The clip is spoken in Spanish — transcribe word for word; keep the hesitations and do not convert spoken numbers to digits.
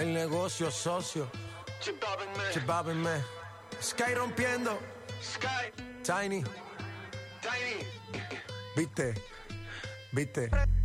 El negocio socio. Chibábenme. Sky rompiendo. Sky. Tiny. Tiny. Viste. Viste.